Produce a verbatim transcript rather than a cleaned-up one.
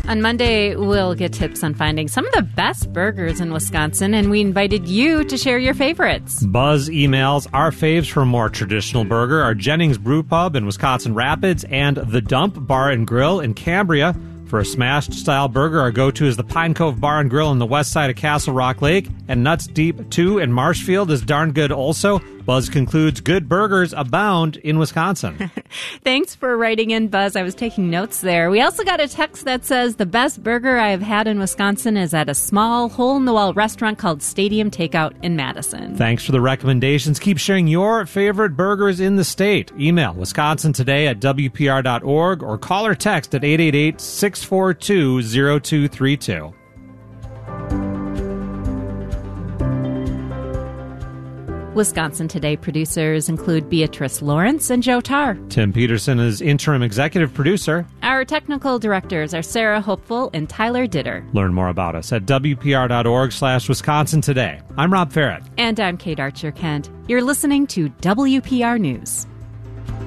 On Monday, we'll get tips on finding some of the best burgers in Wisconsin, and we invited you to share your favorites. Buzz emails our faves for a more traditional burger are Jennings Brew Pub in Wisconsin Rapids and The Dump Bar and Grill in Cambria. For a smashed-style burger, our go-to is the Pine Cove Bar and Grill on the west side of Castle Rock Lake, and Nuts Deep two in Marshfield is darn good also. Buzz concludes good burgers abound in Wisconsin. Thanks for writing in, Buzz. I was taking notes there. We also got a text that says, the best burger I have had in Wisconsin is at a small, hole-in-the-wall restaurant called Stadium Takeout in Madison. Thanks for the recommendations. Keep sharing your favorite burgers in the state. Email wisconsin today at w p r dot org or call or text at eight eight eight, six four two, zero two three two. Wisconsin Today producers include Beatrice Lawrence and Joe Tarr. Tim Peterson is interim executive producer. Our technical directors are Sarah Hopeful and Tyler Ditter. Learn more about us at w p r dot org slash Wisconsin Today. I'm Rob Farrett. And I'm Kate Archer-Kent. You're listening to W P R News.